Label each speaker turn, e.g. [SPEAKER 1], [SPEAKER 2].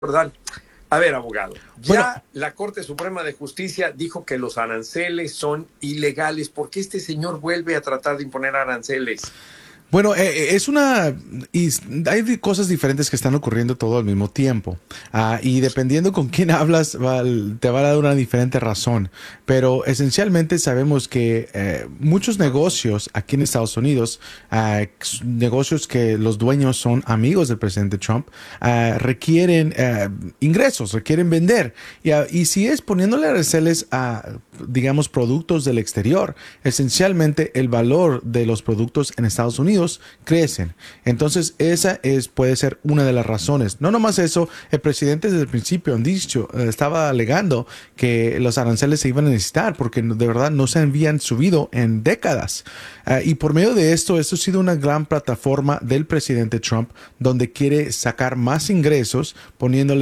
[SPEAKER 1] Jordán. A ver, abogado,
[SPEAKER 2] Bueno,
[SPEAKER 1] ya la Corte Suprema de Justicia dijo que los aranceles son ilegales. ¿Por qué este señor vuelve a tratar de imponer aranceles?
[SPEAKER 2] Bueno, es una... Y cosas diferentes que están ocurriendo todo al mismo tiempo. Y dependiendo con quién hablas, te va a dar una diferente razón. Pero esencialmente sabemos que muchos negocios aquí en Estados Unidos, negocios que los dueños son amigos del presidente Trump, requieren ingresos, requieren vender. Y si es poniéndole aranceles a, digamos, productos del exterior, esencialmente el valor de los productos en Estados Unidos crecen. Entonces, puede ser una de las razones. No nomás eso, el presidente desde el principio han dicho, estaba alegando que los aranceles se iban a necesitar porque de verdad no se habían subido en décadas. Y por medio de esto ha sido una gran plataforma del presidente Trump donde quiere sacar más ingresos poniéndole